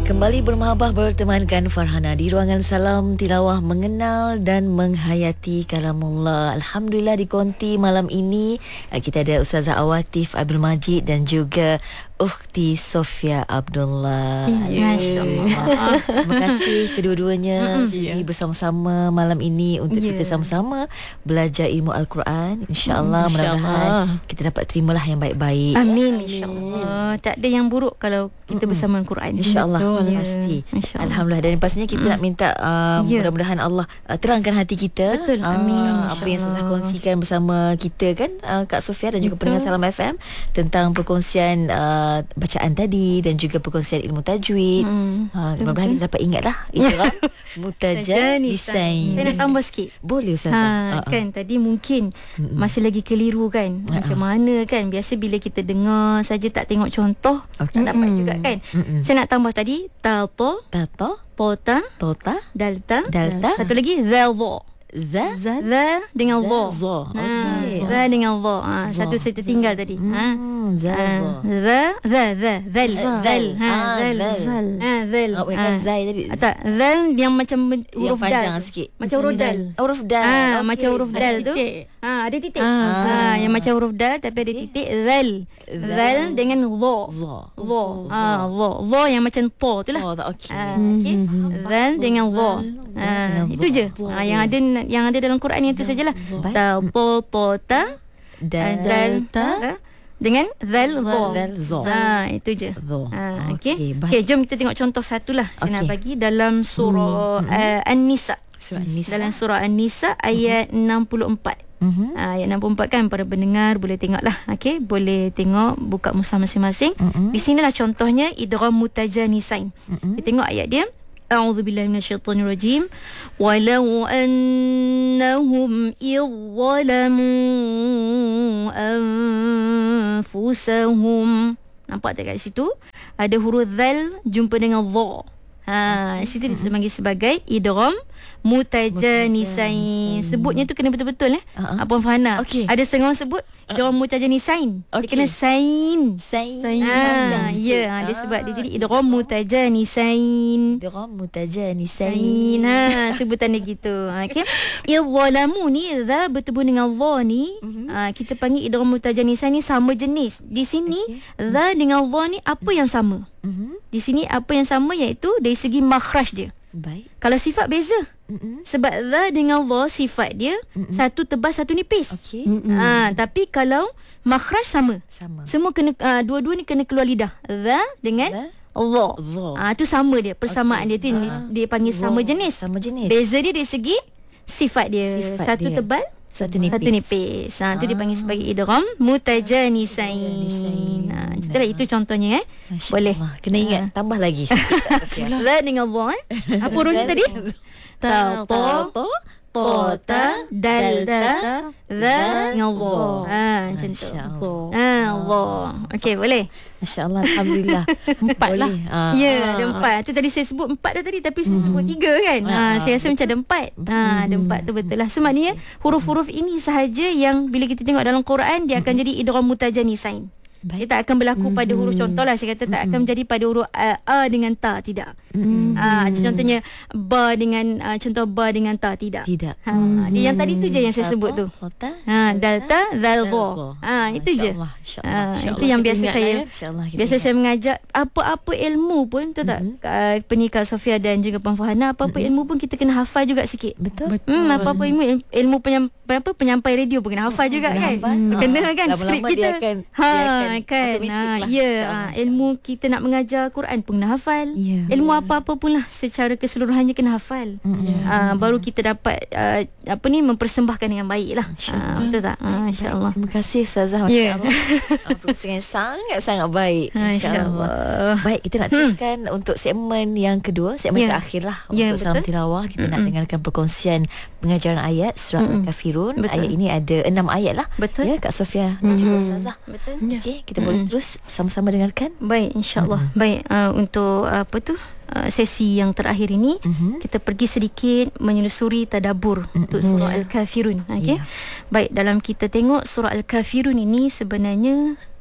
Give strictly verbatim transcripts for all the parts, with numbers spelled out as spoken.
Kembali bermahabah bertemankan Farhana di ruangan Salam Tilawah, mengenal dan menghayati kalamullah. Alhamdulillah di konti malam ini kita ada Ustazah Awatif Abdul Majid dan juga Ukhti Sofia Abdullah. Masya-Allah. Terima kasih kedua-duanya Mm-mm. sudi Yeah. bersama-sama malam ini untuk Yeah. kita sama-sama belajar ilmu Al-Quran. InsyaAllah, Mm, mudah-mudahan insyaAllah. kita dapat terimalah yang baik-baik. Amin, insya-Allah. Tak ada yang buruk kalau kita Mm-mm. bersama Al-Quran. InsyaAllah, Ya, pasti. insya-Allah. Alhamdulillah. Dan pastinya kita Mm. nak minta uh, Ya. mudah-mudahan Allah uh, terangkan hati kita. Betul. Ah, Amin, Apa yang insyaAllah. saya kongsikan bersama kita kan, uh, Kak Sofia dan juga Betul. pendengar Salam F M tentang perkongsian uh, bacaan tadi dan juga perkongsian ilmu tajwid. Hmm. Uh, mudah-mudahan kita dapat ingatlah itu kan mutajanisain. Saya nak tambah sikit. Boleh Ustazah. Ha, Ah, ah. kan tadi mungkin Mm-mm. masih lagi keliru kan. Ha, Macam mana kan, biasa bila kita dengar saja tak tengok contoh, Okey. tak dapat Mm-mm. juga kan. Mm-mm. Saya nak tambah tadi tato, Tato, tota, tota, dalta, dalta, satu lagi dhalwa. za, Za dengan dha. za. Ha, Okey. za dengan dha. Ha, Za. satu saya tertinggal tadi. Ha. Hmm, za, za. Za, za, za, zal, Zal. zal, ha, Ah, zal, zal. ha, zal. Oh, bukan Ha. zai tadi. Ah, tak, zal yang macam ben- Yang huruf panjang dal. sikit. Macam huruf dal. Huruf dal. Ah, Okey, macam huruf zai. dal tu. titik. Ha, ada titik. Ah, Ah, zal. yang macam huruf dal tapi ada titik. Zal. Zal dengan dha. Za. Dha. Ah, dha. Dha yang macam to tu lah. Oh, tak okey. Ah, okey. Zal dengan dha. Ah, dengan itu dha. je. Ah, yang ada yang ada dalam Quran yang itu sajalah. Ta to to ta Dan dal ta dengan zal dha. Zal, za. Ah, itu je. Dha. Ah, Okey, okey. baik. Okey, jom kita tengok contoh satu lah. Saya nak Okey. bagi dalam surah uh, An-Nisa. Surah An-Nisa. Dalam surah An-Nisa ayat enam puluh empat. Mhm. Uh, ayat enam puluh empat kan, para pendengar boleh tengok lah. Okey, boleh tengok, buka mushaf masing-masing. Mhm. Di sinilah contohnya idgham mutajanisain. Mhm. Kita tengok ayat dia. A'udzubillahi minasyaitonirrajim. Walau annahum idzalamu anfusahum. Nampak tak kat situ? Ada huruf zal jumpa dengan dha. Ha, situ dipanggil sebagai idgham mutajanisain. Sebutnya tu kena betul-betul eh. Uh-uh. Apa Fahana? Okey. Ada setengah orang sebut idgham mutajanisain. Dia Okey. kena sain. Sain. Ha, ya, ha, dia sebab dia jadi idgham mutajanisain. Idgham mutajanisain. Sain. Ha, sebutan dia gitu. Ha, okey. Idzalamu ni za bertemu dengan dha ni, Mhm. ha, kita panggil idgham mutajanisain ni sama jenis. Di sini za dengan dha ni apa yang sama? Mhm. Di sini apa yang sama iaitu dari segi makhraj dia. Baik. Kalau sifat beza. Mhm. Sebab za dengan dha sifat dia satu tebal satu nipis. Okey. Ha, tapi kalau makhraj sama. Sama. Semua kena uh, dua-dua ni kena keluar lidah. Za dengan Za. dha. Dha. Ah, tu sama dia. Persamaan Okey. dia tu ni Ah. dia panggil sama Dha. jenis. Sama jenis. Beza dia dari segi sifat dia. Sifat satu dia. tebal, Satu nipis. satu nipis. Ha, tu Ah. dipanggil sebagai idgham mutajanisain. Mutajanisain. Ha, itulah itu contohnya eh. Masya Boleh. Allah. Kena ingat. Ah. Tambah lagi. Za dengan dha eh. Apa hurufnya tadi? Ta, ta, To. to, ta, dal, ta, za dengan dha. Ha, macam tu. Masya Allah. Ha, dha. Okey, boleh. Masya Allah. Alhamdulillah. Empat lah. Boleh. Ah. Ya, ada empat. Tu tadi saya sebut empat dah tadi, tapi saya sebut tiga kan. Ha, Ah, saya rasa macam ada empat. Ha, ada empat tu betul lah. So maknanya huruf-huruf ini sahaja yang bila kita tengok dalam Quran dia akan jadi idgham mutajanisain. Dia tak akan berlaku pada huruf, contohlah saya kata tak akan menjadi pada huruf a, a dengan ta, tidak. Ah, contohnya ba dengan ah, contoh ba dengan ta, tidak. Tidak. Ha, dia yang tadi tu je yang saya sebut tu. Kota. Ha, dalta, zal, dha. Ha, itu je. InsyaAllah. InsyaAllah. Ha, InsyaAllah. itu yang Kita biasa ingat saya lah ya. InsyaAllah kita biasa ingat. saya mengajar apa-apa ilmu pun tu tak uh, penikah Sofia dan juga Puan Fahana, apa-apa ilmu pun kita kena hafal juga sikit. Betul. Hmm, apa-apa ilmu ilmu penyampai apa penyampai radio pun kena hafal juga Kena kan. hafal. Hmm. Kena Ah, kan lama-lama skrip dia kita. akan- ha dia akan kan. automatic Ha, lah. ya, InsyaAllah, ha, ilmu kita nak mengajar Quran pun kena hafal. Ya. Ilmu apa-apa pun lah secara keseluruhannya kena hafal. Ah, baru kita dapat uh, apa ni mempersembahkan dengan baik lah. Ah, betul tak? Ah, insya-Allah. Terima kasih Ustazah. Ya. Masya-Allah. Perkongsian sangat-sangat baik. Insya-Allah. Baik, kita nak teruskan untuk segmen yang kedua, segmen Ya. terakhir lah Ya, untuk Salam betul. Tilawah. Kita nak dengarkan perkongsian pengajaran ayat surah Al-Kafirun. Betul. Ayat ini ada enam ayat lah. Betul. Ya, Kak Sofia dan juga Ustazah. Betul. Ya. Okey, kita boleh terus sama-sama dengarkan. Baik, insya-Allah. Baik, uh, untuk uh, apa tu? Uh, sesi yang terakhir ini Mhm. kita pergi sedikit menyelusuri tadabbur untuk surah Al-Kafirun. Okey. Ya. Baik, dalam kita tengok surah Al-Kafirun ini sebenarnya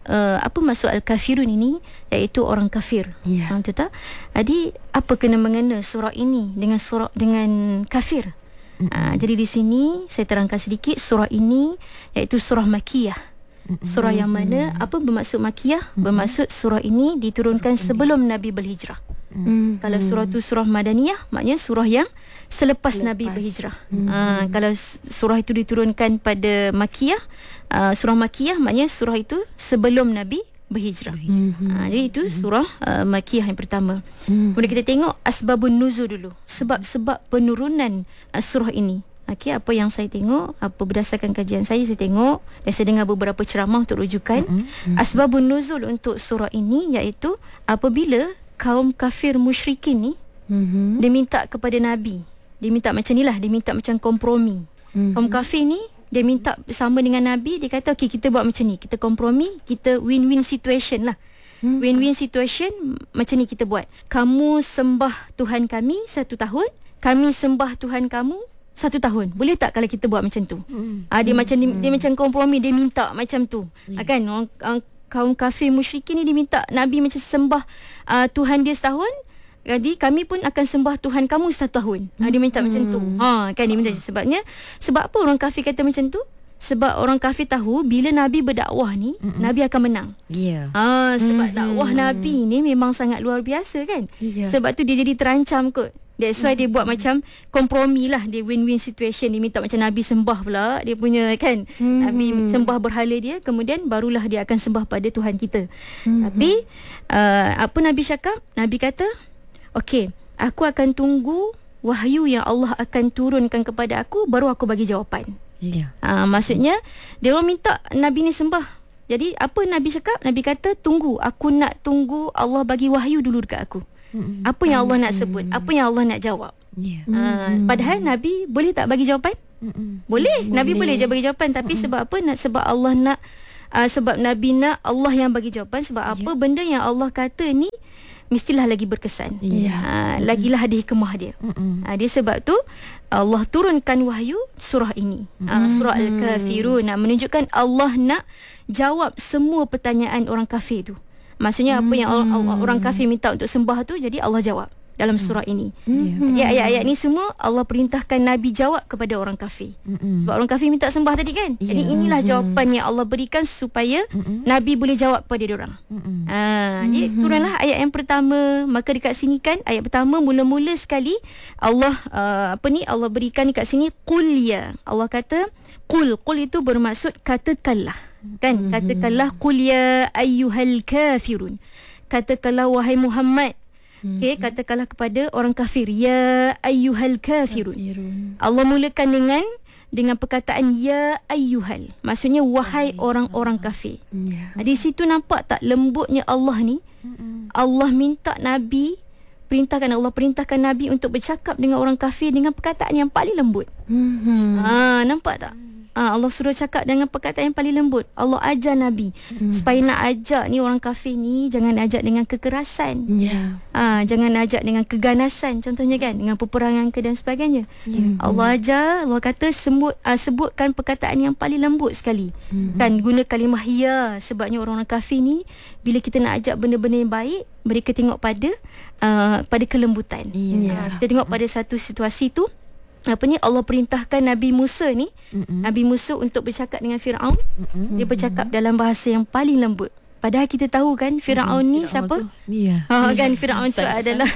uh, apa maksud al-kafirun ini, iaitu orang kafir. Ya. Ha, betul tak? Jadi apa kena mengena surah ini dengan surah dengan kafir? Uh, jadi di sini saya terangkan sedikit, surah ini iaitu surah Makiyah. Surah yang mana, apa bermaksud Makiyah? Bermaksud surah ini diturunkan sebelum Nabi berhijrah. Mm-hmm. Kalau surah tu surah Madaniyah, maknanya surah yang selepas, selepas. Nabi berhijrah. Mm-hmm. uh, Kalau surah itu diturunkan pada Makiyah, uh, surah Makiyah maknanya surah itu sebelum Nabi berhijrah. Mm-hmm. uh, Jadi itu surah uh, Makiyah yang pertama. Mm-hmm. Kemudian kita tengok asbabun nuzul dulu, sebab-sebab penurunan uh, surah ini. Okey, apa yang saya tengok, apa berdasarkan kajian saya, saya tengok dan saya dengar beberapa ceramah untuk rujukan. Mm-hmm. Asbabun nuzul untuk surah ini iaitu apabila kaum kafir musyrikin ni, mm-hmm, dia minta kepada Nabi. Dia minta macam ni lah, dia minta macam kompromi. Mm-hmm. Kaum kafir ni dia minta bersama dengan Nabi, dia kata okey, kita buat macam ni, kita kompromi, kita win-win situation lah. Mm-hmm. Win-win situation macam ni kita buat. Kamu sembah Tuhan kami satu tahun, kami sembah Tuhan kamu satu tahun. Boleh tak kalau kita buat macam tu? Mm-hmm. Ah, dia mm-hmm. macam dia, dia macam kompromi, dia minta macam tu. Mm-hmm. Ah, kan orang, orang kaum kafir musyrikin ni dia minta Nabi macam sembah uh, Tuhan dia setahun, jadi kami pun akan sembah Tuhan kamu satu tahun. Ha, dia minta hmm. macam tu. Ha, kan dia minta. Sebabnya, sebab apa orang kafir kata macam tu? Sebab orang kafir tahu bila Nabi berdakwah ni, Mm-mm. Nabi akan menang. Ya. Yeah. Ha, sebab mm-hmm. dakwah Nabi ni memang sangat luar biasa kan. Yeah. Sebab tu dia jadi terancam kot. That's why mm-hmm. dia buat macam kompromi lah. Dia win-win situation. Dia minta macam Nabi sembah pula dia punya kan. Mm-hmm. Nabi sembah berhala dia, kemudian barulah dia akan sembah pada Tuhan kita. Mm-hmm. Tapi uh, apa Nabi cakap? Nabi kata, okey, aku akan tunggu wahyu yang Allah akan turunkan kepada aku, baru aku bagi jawapan. Ya. Yeah. Uh, maksudnya dia orang minta Nabi ni sembah. Jadi apa Nabi cakap? Nabi kata, tunggu, aku nak tunggu Allah bagi wahyu dulu dekat aku. Mm-hmm. Apa yang Allah nak sebut, apa yang Allah nak jawab. Yeah. Uh, mm-hmm. Padahal Nabi boleh tak bagi jawapan? Mm-hmm. Boleh. Mm-hmm. Nabi boleh je bagi jawapan. Tapi mm-hmm. sebab apa? Nak sebab Allah nak, uh, sebab Nabi nak Allah yang bagi jawapan. Sebab yeah. apa? Benda yang Allah kata ni mestilah lagi berkesan. Yeah. Uh, lagilah ada hikmah dia. Mm-hmm. Uh, dia sebab tu Allah turunkan wahyu surah ini. Mm-hmm. Uh, surah Al-Kafirun, nak menunjukkan Allah nak jawab semua pertanyaan orang kafir tu. Maksudnya apa yang orang, orang kafir minta untuk sembah tu, jadi Allah jawab dalam surah ini. Mm-hmm. Jadi ayat-ayat ni semua Allah perintahkan Nabi jawab kepada orang kafir. Mm-hmm. Sebab orang kafir minta sembah tadi kan. Yeah. Jadi inilah jawapan yang Allah berikan supaya mm-hmm. Nabi boleh jawab pada diorang. Mm-hmm. Ha, jadi turunlah ayat yang pertama. Maka dekat sini kan ayat pertama mula-mula sekali Allah uh, apa ni Allah berikan dekat sini qul ya. Allah kata qul. Qul itu bermaksud katakanlah. Kan, katakanlah qul ya ayyuhal kafirun. Katakanlah wahai Muhammad. Okey, katakanlah kepada orang kafir, ya ayyuhal kafirun. Allah mulakan dengan dengan perkataan ya ayyuhal. Maksudnya wahai orang-orang kafir. Yeah. Di situ nampak tak lembutnya Allah ni? Allah minta Nabi, perintahkan Allah perintahkan Nabi untuk bercakap dengan orang kafir dengan perkataan yang paling lembut. Mm-hmm. Ha, nampak tak? Ha, Allah suruh cakap dengan perkataan yang paling lembut. Allah ajar Nabi hmm. supaya nak ajak ni orang kafir ni, jangan ajak dengan kekerasan. Yeah. Ha, jangan ajak dengan keganasan, contohnya kan, dengan peperangan ke dan sebagainya. Yeah. Allah ajar, Allah kata sebut, uh, sebutkan perkataan yang paling lembut sekali. Hmm. Kan, guna kalimah ya. Sebabnya orang-orang kafir ni, bila kita nak ajak benda-benda yang baik, mereka tengok pada uh, pada kelembutan. Yeah. Ha, kita tengok pada satu situasi tu, apa ni, Allah perintahkan Nabi Musa ni, Mm-mm. Nabi Musa untuk bercakap dengan Firaun. Mm-mm. Dia bercakap dalam bahasa yang paling lembut. Padahal kita tahu kan Firaun mm, ni Firaun siapa? Ya. Ha, kan Firaun tu adalah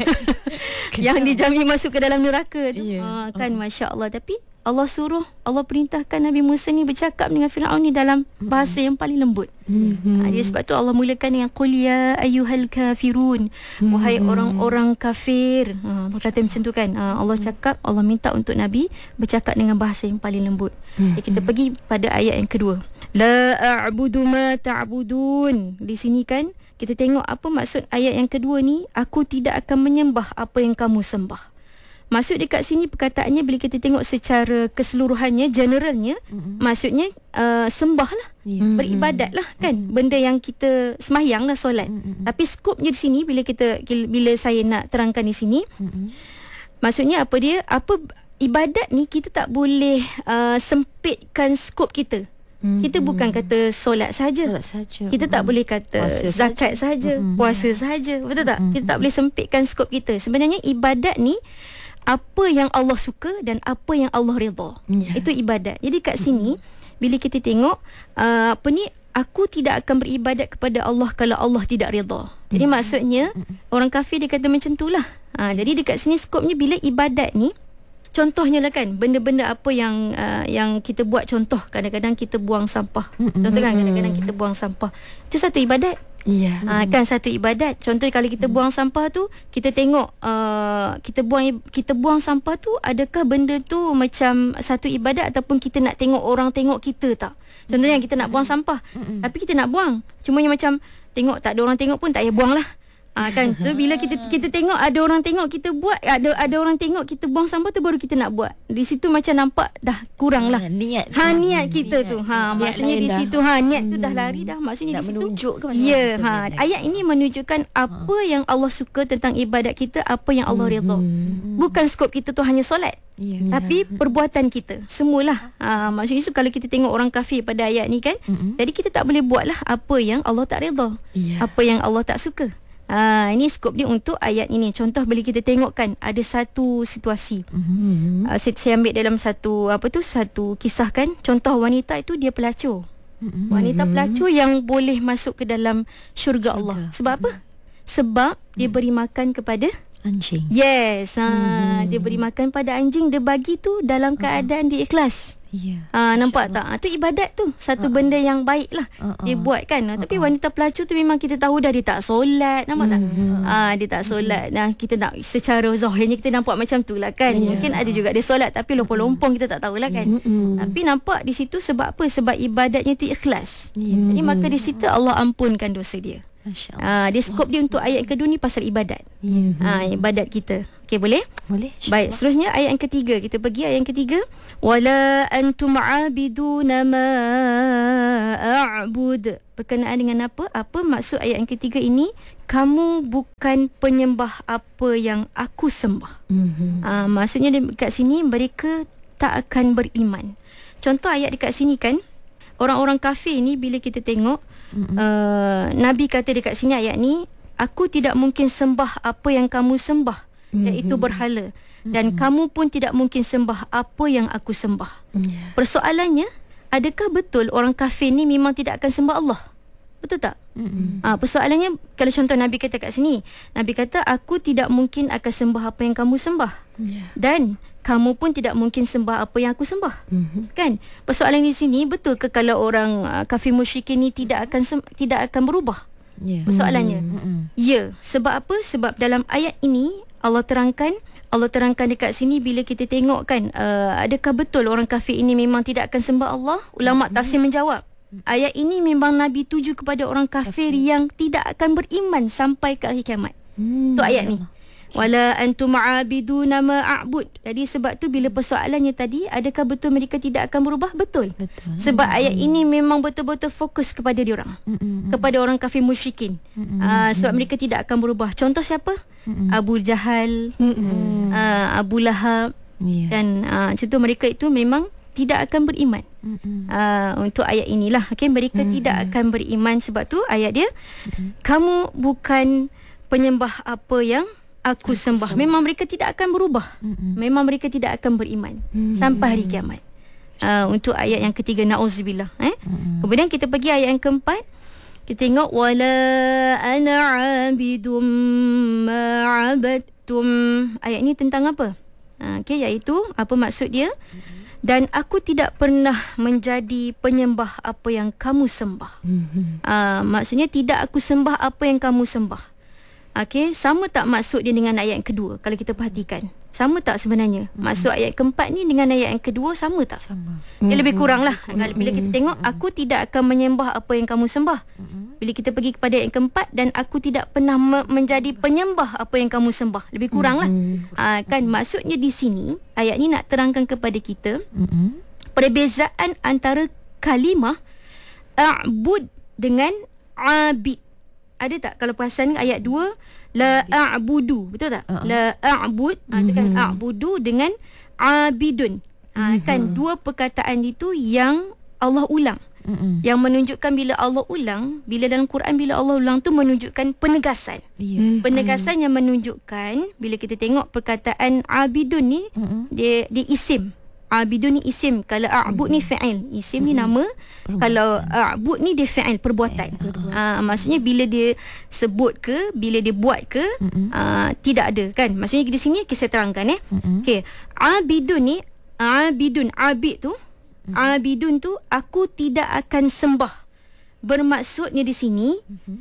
yang dijamin masuk ke dalam neraka tu. Yeah. Ha, kan, oh. masya-Allah. Tapi Allah suruh, Allah perintahkan Nabi Musa ni bercakap dengan Firaun ni dalam bahasa yang paling lembut. Mm-hmm. Ha, dia sebab tu Allah mulakan dengan qul ya ayyuhal kafirun. Mm-hmm. Wahai orang-orang kafir. Ha, Allah kata macam tu kan. Ha, Allah cakap, Allah minta untuk Nabi bercakap dengan bahasa yang paling lembut. Mm-hmm. Jadi kita pergi pada ayat yang kedua. La a'budu ma ta'budun. Di sini kan kita tengok apa maksud ayat yang kedua ni. Aku tidak akan menyembah apa yang kamu sembah. Maksud dekat sini perkataannya bila kita tengok secara keseluruhannya, generalnya, mm-hmm. maksudnya uh, sembah lah, yeah. beribadat lah kan, mm-hmm. benda yang kita semayang lah, solat. Mm-hmm. Tapi skopnya di sini bila kita bila saya nak terangkan di sini, mm-hmm. maksudnya apa dia, apa ibadat ni kita tak boleh uh, sempitkan skop kita. Mm-hmm. Kita bukan kata solat saja. Solat saja. Kita mm-hmm. tak boleh kata puasa zakat saja, mm-hmm. puasa saja. Betul tak? Mm-hmm. Kita tak boleh sempitkan skop kita. Sebenarnya ibadat ni apa yang Allah suka dan apa yang Allah redha. Yeah. Itu ibadat. Jadi kat sini mm-hmm. bila kita tengok uh, apa ni, aku tidak akan beribadat kepada Allah kalau Allah tidak redha. Jadi mm-hmm. maksudnya mm-hmm. orang kafir dia kata macam itulah. Ha, jadi dekat sini skopnya bila ibadat ni, contohnya lah kan, benda-benda apa yang uh, yang kita buat. Contoh kadang-kadang kita buang sampah. Mm-hmm. Contoh kan kadang-kadang kita buang sampah. Itu satu ibadat. Ya. Yeah. Ha, kan satu ibadat. Contoh kalau kita mm-hmm. buang sampah tu, kita tengok uh, kita buang kita buang sampah tu, adakah benda tu macam satu ibadat ataupun kita nak tengok orang tengok kita tak? Contohnya kita nak buang sampah, mm-hmm. tapi kita nak buang. Cumanya macam tengok tak ada orang tengok pun tak payah buang lah. Ah kan, tu bila kita kita tengok ada orang tengok kita buat, ada ada orang tengok kita buang sampah tu baru kita nak buat. Di situ macam nampak dah kurang lah. Ha, niat. Ha niat kita niat, tu. Ha niat maksudnya di situ dah. ha niat tu dah lari dah. Maksudnya nak di situ menunjuk ke macam ya, ha ayat ini menunjukkan apa ha. yang Allah suka tentang ibadat kita, apa yang Allah redha. Hmm. Bukan skop kita tu hanya solat. Ya, tapi ya. perbuatan kita semualah. Ha, maksudnya itu kalau kita tengok orang kafir pada ayat ni kan, mm-hmm. jadi kita tak boleh buatlah apa yang Allah tak redha, ya. apa yang Allah tak suka. Ha, ini skop dia untuk ayat ini. Contoh bila kita tengok kan, ada satu situasi. Mm-hmm. Uh, saya, saya ambil dalam satu apa tu satu kisah kan. Contoh wanita itu dia pelacur. Mm-hmm. Wanita pelacur yang boleh masuk ke dalam syurga, syurga. Allah. Sebab apa? Sebab mm-hmm. dia beri makan kepada anjing. Yes, ha, mm-hmm. dia beri makan pada anjing. Dia bagi tu dalam keadaan uh-huh. dia ikhlas. Ya. Yeah. Ha, nampak tak? Ha, tu ibadat tu. Satu uh-uh. benda yang baik lah uh-uh. dia buat kan. Uh-uh. Tapi wanita pelacur tu memang kita tahu dah dia tak solat. Nampak mm-hmm. tak? Ha, dia tak solat. Nah, kita nak secara zahirnya kita nampak macam tu lah kan. Yeah. Mungkin ada juga dia solat tapi lompong-lompong kita tak tahulah kan. Mm-hmm. Tapi nampak di situ sebab apa? Sebab ibadatnya tu ikhlas. Yeah. Jadi maka di situ Allah ampunkan dosa dia. Ha, dia skop dia untuk ayat kedua ni pasal ibadat. Yeah. Ha, ibadat kita. Okey, boleh? Boleh. Baik, seterusnya ayat yang ketiga. Kita pergi ayat yang ketiga. Wala antum aabiduna ma a'bud. Berkenaan dengan apa? Apa maksud ayat yang ketiga ini? Kamu bukan penyembah apa yang aku sembah. Mm-hmm. Ha, maksudnya dekat sini mereka tak akan beriman. Contoh ayat dekat sini kan, orang-orang kafir ni bila kita tengok, mm-hmm. uh, Nabi kata dekat sini ayat ni, aku tidak mungkin sembah apa yang kamu sembah, mm-hmm. iaitu berhala. Dan mm-hmm. kamu pun tidak mungkin sembah apa yang aku sembah. Yeah. Persoalannya, adakah betul orang kafir ni memang tidak akan sembah Allah? Betul tak? Mm-hmm. Ha, persoalannya, kalau contoh Nabi kata kat sini, Nabi kata, aku tidak mungkin akan sembah apa yang kamu sembah. Yeah. Dan kamu pun tidak mungkin sembah apa yang aku sembah. Mm-hmm. Kan? Persoalan di sini, betul ke kalau orang uh, kafir musyrikin ni tidak akan sem- tidak akan berubah? Yeah. Persoalannya. Mm-hmm. Ya. Sebab apa? Sebab dalam ayat ini Allah terangkan, Allah terangkan dekat sini bila kita tengok kan, uh, adakah betul orang kafir ini memang tidak akan sembah Allah? Ulama mm-hmm. tafsir menjawab, ayat ini memang Nabi tuju kepada orang kafir, kafir. yang tidak akan beriman sampai ke akhir kiamat. Hmm, tu ayat ni. Wala antum aabiduna ma a'bud. Jadi sebab tu bila persoalannya tadi, adakah betul mereka tidak akan berubah? Betul. Betul. Sebab ayat ini memang betul-betul fokus kepada diorang. Mm-mm. Kepada orang kafir musyrikin. Uh, sebab mereka tidak akan berubah. Contoh siapa? Mm-mm. Abu Jahal, uh, Abu Lahab. Yeah. Dan uh, contoh mereka itu memang tidak akan beriman. Uh, untuk ayat inilah, okay, mereka mm-hmm. tidak akan beriman. Sebab tu ayat dia, mm-hmm. kamu bukan penyembah apa yang aku, aku sembah. sembah. Memang mereka tidak akan berubah. Mm-hmm. Memang mereka tidak akan beriman mm-hmm. sampai hari kiamat. Uh, untuk ayat yang ketiga, na'udzubillah. Eh? Mm-hmm. Kemudian kita pergi ayat yang keempat. Kita tengok, wala ana 'abidum ma 'abadtum. Ayat ini tentang apa? Uh, okay, iaitu apa maksud dia? Mm-hmm. Dan aku tidak pernah menjadi penyembah apa yang kamu sembah. Mm-hmm. Uh, maksudnya tidak aku sembah apa yang kamu sembah. Okey, sama tak maksud dia dengan ayat yang kedua? Kalau kita perhatikan, sama tak sebenarnya? Mm-hmm. Maksud ayat keempat ni dengan ayat yang kedua sama tak? Sama. Dia lebih kurang lah. Mm-hmm. Bila kita tengok, aku tidak akan menyembah apa yang kamu sembah. Mm-hmm. Bila kita pergi kepada ayat yang keempat, dan aku tidak pernah me- menjadi penyembah apa yang kamu sembah. Lebih kurang lah. Mm-hmm. Ha, kan, maksudnya di sini, ayat ni nak terangkan kepada kita, mm-hmm. perbezaan antara kalimah a'bud dengan abid. Ada tak kalau perasan ayat dua, la a'budu, betul tak? Uh-huh. La a'bud, uh-huh. ha, kan a'budu dengan abidun. Ha, uh-huh. Kan dua perkataan itu yang Allah ulang. Mm-mm. yang menunjukkan bila Allah ulang, bila dalam Quran bila Allah ulang tu menunjukkan penegasan. Ya. Penegasan yang menunjukkan bila kita tengok perkataan abidun ni, Mm-mm. dia dia isim. Abidun ni isim, kalau a'bud ni fi'il. Isim ni nama, Perbuatan. kalau a'bud ni dia fi'il, perbuatan. Ah, maksudnya bila dia sebut ke, bila dia buat ke, ah, tidak ada kan. Maksudnya di sini kita terangkan eh. Mm-mm. Okey, abidun ni, abidun, abid tu, abidun tu aku tidak akan sembah. Bermaksudnya di sini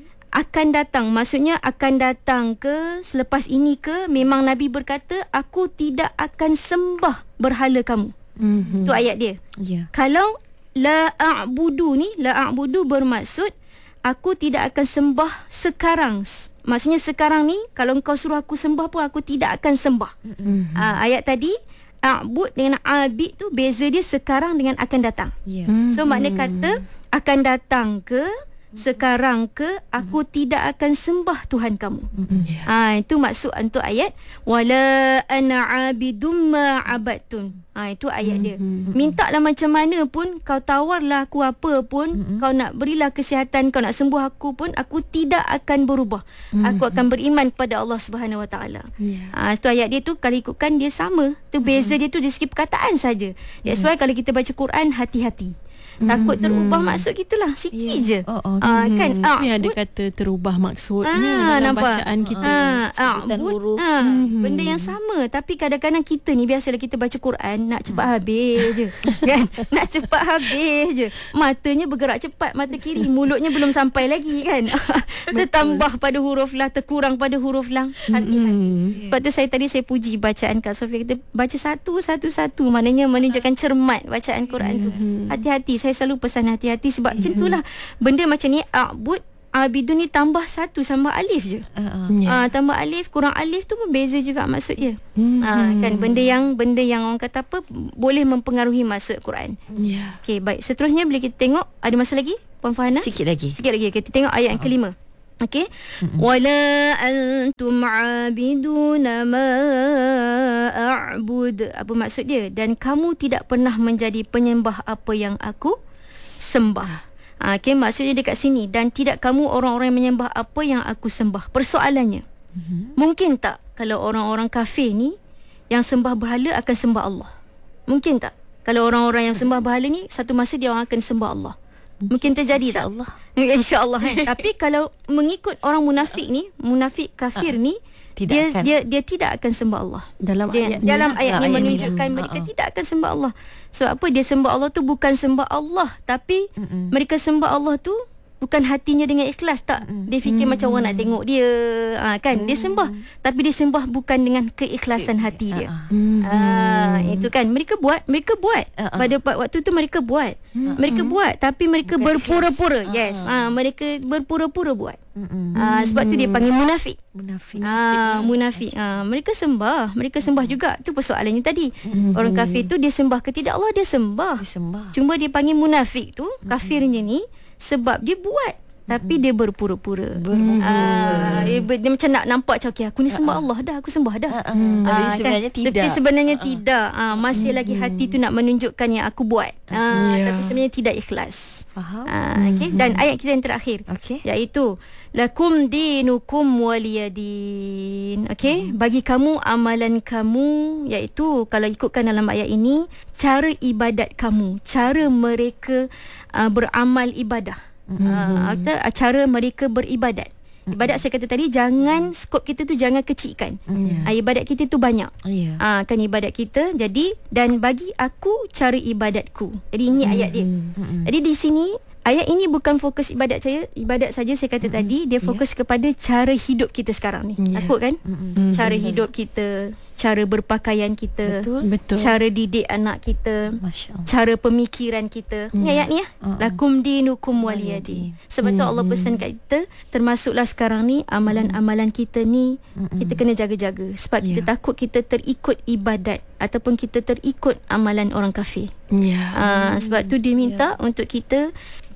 akan datang, maksudnya akan datang ke selepas ini ke, memang Nabi berkata aku tidak akan sembah berhala kamu. Mhm. Tu ayat dia. Ya. Kalau la a'budu ni, la a'budu bermaksud aku tidak akan sembah sekarang. S- Maksudnya sekarang ni kalau engkau suruh aku sembah pun aku tidak akan sembah. Mhm. Ah, ayat tadi a'bud dengan abid tu beza dia sekarang dengan akan datang. Ya. So makna kata akan datang ke, sekarang ke, aku tidak akan sembah Tuhan kamu. Ya. Ah, itu maksud untuk ayat wala ana abidum ma abadtun. Ah, itu ayat dia. Minta lah macam mana pun, kau tawarlah aku apa pun, kau nak berilah kesihatan, kau nak sembuh aku pun, aku tidak akan berubah. Aku akan beriman kepada Allah Subhanahu Wa Taala. Ya. Ah, itu ayat dia tu kalau ikutkan dia sama. Tu beza dia tu dari segi perkataan saja. That's why kalau kita baca Quran hati-hati. Takut terubah maksud gitulah, sikit Ya. je. Oh, oh. Ah, kan Hmm, Ni ada a'bud. kata terubah maksudnya Ah, dalam nampak? bacaan kita. Ah, Sebutan a'bud, huruf. ah, benda yang sama. Tapi kadang-kadang kita ni biasalah kita baca Quran nak cepat habis je. Kan? Nak cepat habis je. Matanya bergerak cepat, mata kiri, mulutnya belum sampai lagi kan. Tertambah pada huruf lah, terkurang pada huruf lang. Hati-hati. Sebab tu saya tadi saya puji bacaan Kak Sofia, kita baca satu satu satu, maknanya menunjukkan cermat bacaan Quran tu. Hati-hati, saya selalu pesan hati-hati sebab macam itulah benda macam ni a'bud, abidun ni tambah satu sama alif je. Uh-uh. Ya. Ah, tambah alif, kurang alif tu pun beza juga maksud dia. Ah, kan benda yang benda yang orang kata apa boleh mempengaruhi maksud Quran. Ya. Okey, baik. Seterusnya bila kita tengok, ada masa lagi Puan Farhana? Sikit lagi. Sikit lagi. Kita tengok ayat yang kelima. Okey. Wala antum abiduna ma a'bud. Apa maksud dia? Dan kamu tidak pernah menjadi penyembah apa yang aku sembah. Ah, okey, maksudnya dekat sini, dan tidak kamu orang-orang yang menyembah apa yang aku sembah. Persoalannya, mungkin tak kalau orang-orang kafir ni yang sembah berhala akan sembah Allah? Mungkin tak? Kalau orang-orang yang sembah berhala ni satu masa dia orang akan sembah Allah. Mungkin terjadi tak? InsyaAllah. InsyaAllah kan. Tapi kalau mengikut orang munafik ni, munafik kafir ni, Tidak dia akan. dia dia tidak akan sembah Allah. Dalam Dia, ayat ni dalam lah. ayat Ah, ni ayat ni menunjukkan lah. mereka Ah, ah. tidak akan sembah Allah. Sebab apa? Dia sembah Allah tu bukan sembah Allah, tapi Mm-mm. mereka sembah Allah tu bukan hatinya dengan ikhlas, tak. Dia fikir macam orang nak tengok dia, ha, kan. Dia sembah, tapi dia sembah bukan dengan keikhlasan hati dia. Hmm. Ah, itu kan mereka buat, mereka buat. Ah, ah. Pada pa- waktu tu mereka buat. Mereka buat tapi mereka Bukan berpura-pura. ikhlas. Yes. Ah, mereka berpura-pura buat. Mm-mm. Ah, sebab tu dia panggil munafik. Munafik. Ah, munafik. Ah, mereka sembah, mereka sembah juga. Tu persoalannya tadi. Orang kafir tu dia sembah ke tidak Allah, dia sembah. Disembah. Cuma dia panggil munafik tu, kafirnya ni, sebab dia buat tapi dia berpura-pura. Ah, dia, ber, dia macam nak nampak macam okay, aku ni sembah Allah dah, aku sembah dah. Ah, ah. Tapi Ah, sebenarnya tidak. Tapi sebenarnya tidak. Ah, masih lagi hati tu nak menunjukkan yang aku buat. Ah, Ya. Tapi sebenarnya tidak ikhlas. Faham? Ah, okay. Dan ayat kita yang terakhir, Okey. iaitu lakum dinukum waliyadin. Okey, bagi kamu amalan kamu, iaitu kalau ikutkan dalam ayat ini, cara ibadat kamu, cara mereka uh, beramal ibadah. Uh, atau cara mereka beribadat. Ibadat saya kata tadi, jangan skop kita tu jangan kecilkan. Uh, ibadat kita tu banyak. Ya. Ah, kan ibadat kita. Jadi, dan bagi aku cara ibadatku. Jadi ini ayat dia. Jadi di sini ayat ini bukan fokus ibadat saya, ibadat saja saya kata tadi, dia fokus kepada cara hidup kita sekarang ni. Ya. Takut kan? Mm-mm. Cara hidup kita, cara berpakaian kita, Betul. Betul. cara didik anak kita, Masya Allah. cara pemikiran kita. Ni ayat ni ya. Uh-uh. Lakum dinukum waliyadin. Sebab tu Allah pesan kat kita, termasuklah sekarang ni amalan-amalan kita ni kita kena jaga-jaga. Sebab kita Ya. takut kita terikut ibadat ataupun kita terikut amalan orang kafir. Ya. Ah, sebab tu dia minta untuk kita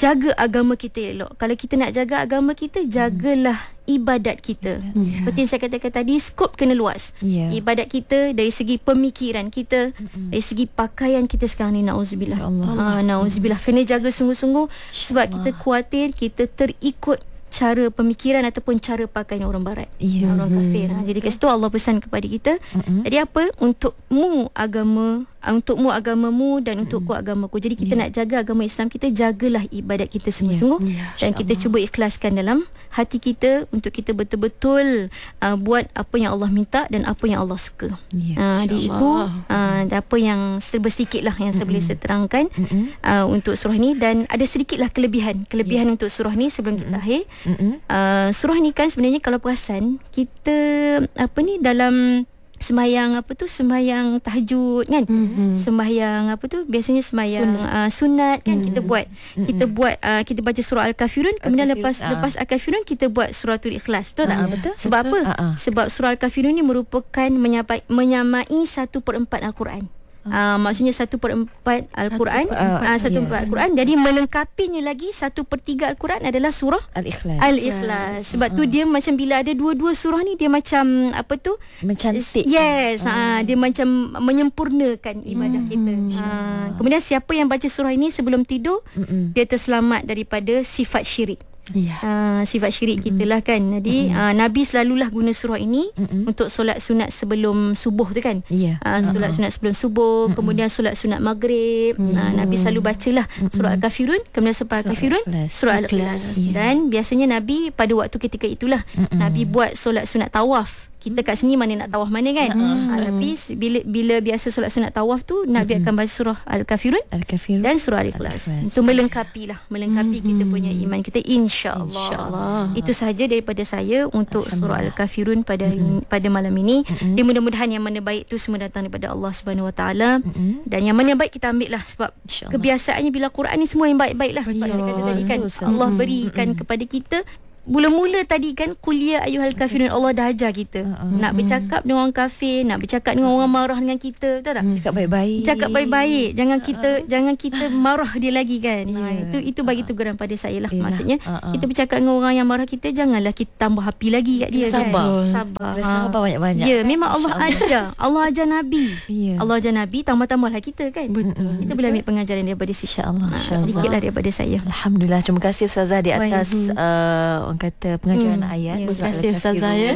jaga agama kita elok. Kalau kita nak jaga agama kita, jagalah ibadat kita. Yeah. Seperti yang saya katakan tadi, skop kena luas. Yeah. Ibadat kita dari segi pemikiran kita, mm-hmm. dari segi pakaian kita sekarang ni, nauzubillah. Ha, nauzubillah, kena jaga sungguh-sungguh sebab kita khawatir kita terikut cara pemikiran ataupun cara pakaian orang barat, yeah. orang kafir. Ha, jadi kat situ Allah pesan kepada kita, mm-hmm. jadi apa? Untukmu agama, untukmu agamamu dan untukku agamaku. Jadi kita yeah. nak jaga agama Islam kita, jagalah ibadat kita sungguh-sungguh, yeah. Yeah. dan kita cuba ikhlaskan dalam hati kita untuk kita betul-betul uh, buat apa yang Allah minta dan apa yang Allah suka. Yeah. Uh, jadi itu uh, apa yang serba sedikit lah yang saya mm-hmm. boleh saya terangkan mm-hmm. uh, untuk surah ni. Dan ada sedikitlah kelebihan kelebihan yeah. untuk surah ni sebelum mm-hmm. kita akhir. Mm-hmm. Uh, surah ni kan sebenarnya kalau perasan kita apa ni dalam sembahyang apa tu sembahyang tahajud kan, mm-hmm. sembahyang apa tu biasanya sembahyang sunat, uh, sunat kan, mm-hmm. kita buat mm-hmm. kita buat uh, kita baca surah Al-Kafirun, kemudian Al-Kafirun, lepas uh. lepas Al-Kafirun kita buat suratul Ikhlas, betul tak? Uh, betul. Sebab betul. apa? Uh-uh. Sebab surah Al-Kafirun ni merupakan menyampai, menyamai satu per empat Al-Quran. Uh, maksudnya satu per empat Al-Quran, satu per empat Al-Quran. Jadi melengkapinya lagi satu per tiga Al-Quran adalah surah Al-Ikhlas. Al-Ikhlas. Sebab uh. tu dia macam bila ada dua-dua surah ni, dia macam apa tu? Mencantik. Yes, uh. uh, dia macam menyempurnakan ibadah hmm. kita. Uh, kemudian siapa yang baca surah ini sebelum tidur, mm-mm. dia terselamat daripada sifat syirik. Yeah. Uh, sifat syirik mm-hmm. kita lah kan. Jadi mm-hmm. uh, Nabi selalulah guna surah ini mm-hmm. untuk solat sunat sebelum subuh tu kan. yeah. uh, Solat uh-huh. sunat sebelum subuh, mm-hmm. kemudian solat sunat maghrib, mm-hmm. uh, Nabi selalu bacalah mm-hmm. surah Al-Kafirun, kemudian selepas Al-Kafirun surah Al-Ikhlas. yeah. Dan biasanya Nabi pada waktu ketika itulah mm-hmm. Nabi buat solat sunat tawaf. Kita kat sini mana nak tawaf mana kan. Mm. Ha, tapi bila bila biasa solat sunat tawaf tu, Nabi mm. akan baca surah Al-Kafirun, Al-Kafirun dan surah Al-Ikhlas. Itu melengkapilah melengkapi mm. kita punya iman kita, insya-Allah. Insya-Allah. Itu sahaja daripada saya untuk surah Al-Kafirun pada mm. pada malam ini. Mm. Dia mudah-mudahan yang mana baik tu semua datang daripada Allah Subhanahu Wa Taala, mm. dan yang mana baik kita ambil lah, sebab kebiasaannya bila Quran ni semua yang baik-baik lah. Sebab saya kata tadi kan, Allah berikan mm. kepada kita. Mula-mula tadi kan, kuliah ayyuhal kafirun, Allah dah ajar kita uh-uh. nak bercakap dengan orang kafir, nak bercakap dengan orang marah dengan kita, betul tak? Cakap baik-baik. Cakap baik-baik. Jangan kita uh-uh. jangan kita marah dia lagi kan. Yeah. Ha, itu itu bagi teguran pada saya lah. Yalah. Maksudnya uh-uh. kita bercakap dengan orang yang marah kita, janganlah kita tambah api lagi kat dia. Sabar. Kan. Sabar. Ha. Sabar banyak-banyak. Ya, memang Allah ajar. Allah ajar Nabi. Yeah. Allah ajar Nabi, tambah-tambahlah kita kan. Betul. Kita boleh ambil pengajaran daripada situ. Insya-Allah. Ha, sedikitlah daripada saya. Alhamdulillah. Terima kasih Ustazah di atas uh, orang kata pengajaran hmm. ayat. Ya, terima kasih Ustazah ya.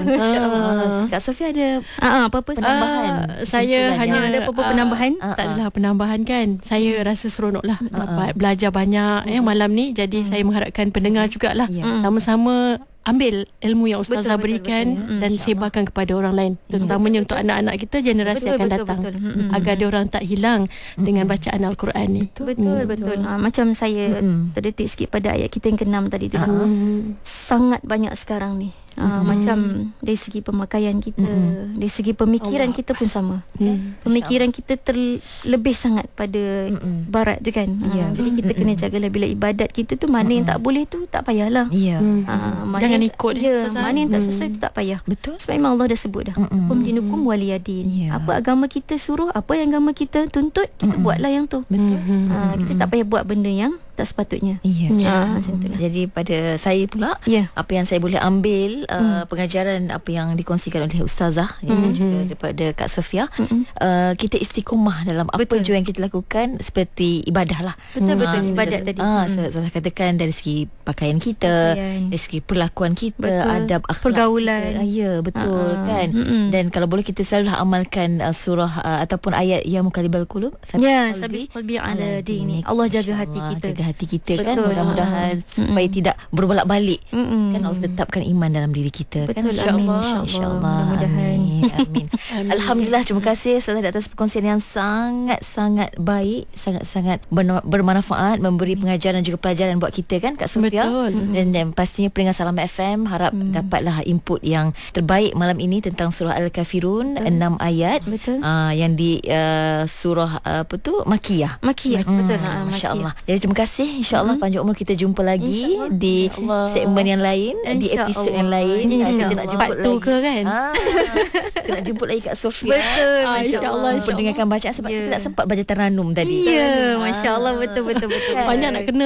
Uh, Kak Sofia ada uh, apa-apa penambahan? Uh, saya hanya ada apa-apa uh, penambahan? Uh, tak adalah penambahan kan. Saya hmm. rasa seronoklah uh, dapat belajar banyak uh, eh malam ni. Jadi uh, saya mengharapkan pendengar jugalah yeah. sama-sama ambil ilmu yang Ustazah betul, berikan betul, betul. dan sebarkan kepada orang lain, terutamanya untuk anak-anak kita, generasi betul, akan betul, datang betul, betul. agar dia orang tak hilang dengan bacaan Al-Quran ni. Betul betul, hmm. betul. Ha, macam saya hmm. terdetik sikit pada ayat kita yang keenam tadi tu. Hmm. Sangat banyak sekarang ni. Ha, mm-hmm. Macam dari segi pemakaian kita, mm-hmm. dari segi pemikiran Allah. Kita pun sama. Mm. Pemikiran kita terlebih sangat pada mm-hmm. barat tu kan. Yeah. Ha, jadi kita mm-hmm. kena jagalah bila ibadat kita tu mana mm-hmm. yang tak boleh tu tak payahlah. Yeah. Ha, jangan ikut. Ya, mana yang tak sesuai tu tak payah. Betul. Sebab memang Allah dah sebut dah. Hukum dinukum waliyadin. Yeah. Apa agama kita suruh, apa yang agama kita tuntut, kita mm-hmm. buatlah yang tu. Betul. Ha, kita tak payah buat benda yang tak sepatutnya. Ya. Yeah. Ha, macam itulah. Jadi pada saya pula, yeah. apa yang saya boleh ambil uh, mm. pengajaran apa yang dikongsikan oleh Ustazah mm-hmm. dan juga daripada Kak Sofia, mm-hmm. uh, kita istiqomah dalam betul. apa jua yang kita lakukan, seperti ibadah lah. Betul betul uh, ibadat tadi. Ah, uh, saya katakan dari segi pakaian kita, pakaian. dari segi perlakuan kita, betul. adab akhlak, pergaulan. Kita. Ya, betul uh, kan. Mm-hmm. Dan kalau boleh kita selalulah amalkan uh, surah uh, ataupun ayat ya muqallibal qulub. Ya, sabi qalbi ala dini. Allah jaga hati kita. Jaga hati kita. Betul. Kan, mudah-mudahan mm-hmm. supaya tidak berbolak-balik. Mm-hmm. Kan Allah tetapkan iman dalam diri kita. Betul. Kan, insya-Allah. Insya-Allah. Mudah-mudahan. Amin. Amin. Alhamdulillah, terima kasih Ustazah di atas perkongsian yang sangat-sangat baik, sangat-sangat bermanfaat, memberi pengajaran juga pelajaran buat kita kan Kak Sofia. Betul. Dan, dan pastinya pendengar Salam F M harap mm. dapatlah input yang terbaik malam ini tentang surah Al-Kafirun, enam ayat. Betul. Uh, yang di uh, surah uh, apa tu Makiyah. Makiyah. Hmm. Betul. Ha, masya-Allah. Jadi terima kasih. InsyaAllah panjang umur kita jumpa lagi di segmen yang lain, di episod yang lain. Kita nak jemput lagi ke kan? Ah, kita nak jemput lagi Kak Sofia. Betul. Ah, insya-Allah mendengarkan bacaan sebab yeah. kita tak sempat baca Taranum tadi. Ya, yeah, masya-Allah, betul betul betul. Banyak nak kena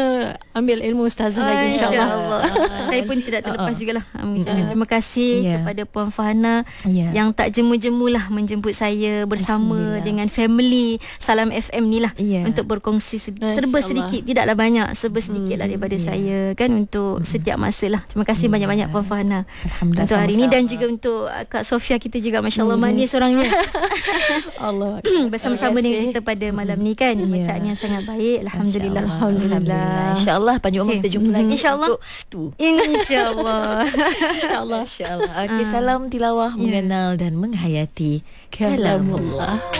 ambil ilmu ustazah lagi insya-Allah. InsyaAllah. Saya pun tidak terlepas jugalah mengucapkan terima kasih Yeah. kepada Puan Farhana Yeah. yang tak jemu-jemulah menjemput saya bersama dengan family Salam F M ni lah Yeah. untuk berkongsi se- Masya serba Allah. sedikit, tidaklah banyak, serba sedikit lah daripada saya kan untuk setiap masa lah. Terima kasih banyak-banyak Puan Farhana Alhamdulillah, untuk hari ini, dan sama-sama. juga untuk Kak Sofia kita juga masya-Allah manis orangnya. Allah. Bersama-sama Terima dengan kasih. kita pada malam ni kan. Bacaan yang sangat baik. Alhamdulillah. Alhamdulillah. InsyaAllah panjang umur Okay. kita jumpa lagi InsyaAllah. untuk tu. InsyaAllah. InsyaAllah. InsyaAllah. Okey, salam tilawah, mengenal dan menghayati Kalamullah.